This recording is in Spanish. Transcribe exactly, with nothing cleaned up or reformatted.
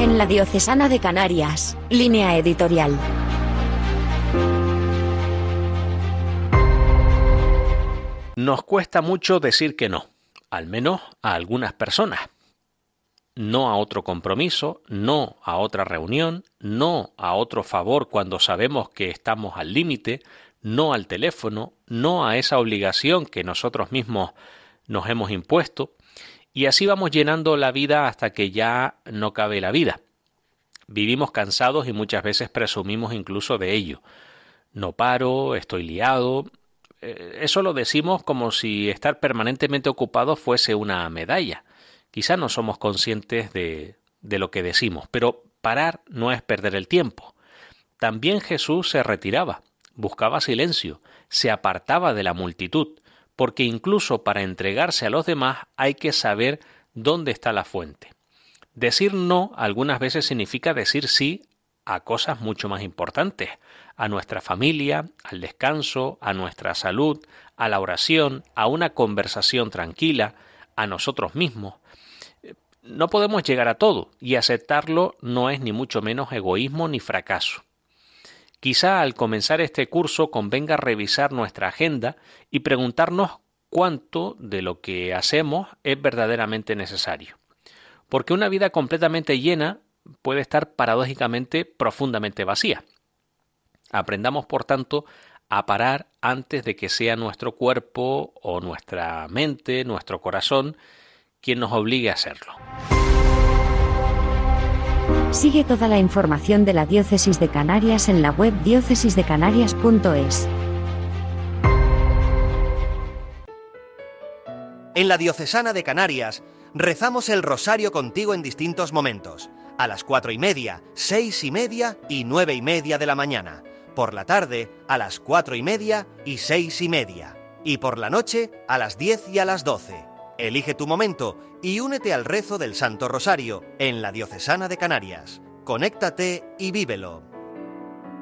En la Diocesana de Canarias, Línea Editorial. Nos cuesta mucho decir que no, al menos a algunas personas. No a otro compromiso, no a otra reunión, no a otro favor cuando sabemos que estamos al límite, no al teléfono, no a esa obligación que nosotros mismos nos hemos impuesto, y así vamos llenando la vida hasta que ya no cabe la vida. Vivimos cansados y muchas veces presumimos incluso de ello. No paro, estoy liado. Eso lo decimos como si estar permanentemente ocupado fuese una medalla. Quizá no somos conscientes de, de lo que decimos, pero parar no es perder el tiempo. También Jesús se retiraba, buscaba silencio, se apartaba de la multitud, porque incluso para entregarse a los demás hay que saber dónde está la fuente. Decir no algunas veces significa decir sí a cosas mucho más importantes, a nuestra familia, al descanso, a nuestra salud, a la oración, a una conversación tranquila, a nosotros mismos. No podemos llegar a todo, y aceptarlo no es ni mucho menos egoísmo ni fracaso. Quizá al comenzar este curso convenga revisar nuestra agenda y preguntarnos cuánto de lo que hacemos es verdaderamente necesario. Porque una vida completamente llena puede estar paradójicamente profundamente vacía. Aprendamos, por tanto, a parar antes de que sea nuestro cuerpo o nuestra mente, nuestro corazón, quien nos obligue a hacerlo. Sigue toda la información de la Diócesis de Canarias en la web diócesis de canarias punto es. En la Diocesana de Canarias rezamos el rosario contigo en distintos momentos. A las cuatro y media, seis y media y nueve y media de la mañana. Por la tarde, a las cuatro y media y seis y media. Y por la noche, a las diez y a las doce. Elige tu momento y únete al rezo del Santo Rosario en la Diocesana de Canarias. Conéctate y vívelo.